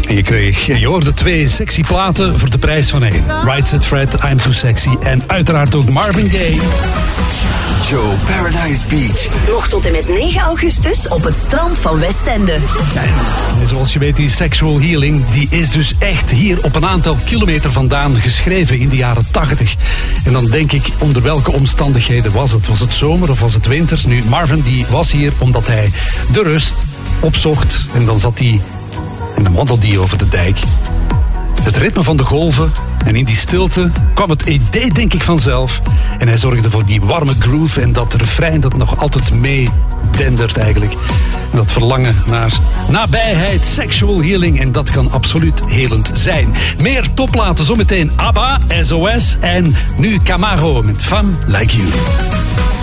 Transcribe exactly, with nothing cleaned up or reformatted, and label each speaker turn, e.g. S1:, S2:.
S1: En je kreeg, je hoorde twee sexy platen voor de prijs van één. Right Said Fred, I'm Too Sexy. En uiteraard ook Marvin Gaye.
S2: Joe Paradise Beach.
S3: Nog tot en met negen augustus op het strand van Westende.
S1: Ja, en zoals je weet, die Sexual Healing, die is dus echt hier op een aantal kilometer vandaan geschreven in de jaren tachtig. En dan denk ik, onder welke omstandigheden was het? Was het zomer of was het winter? Nu, Marvin die was hier omdat hij de rust opzocht. En dan zat hij en dan wandelde hij over de dijk. Het ritme van de golven. En in die stilte kwam het idee, denk ik, vanzelf. En hij zorgde voor die warme groove en dat refrein dat nog altijd meedendert eigenlijk. En dat verlangen naar nabijheid, sexual healing. En dat kan absoluut helend zijn. Meer toplaten, zometeen ABBA, S O S en nu Camaro met Femme Like You.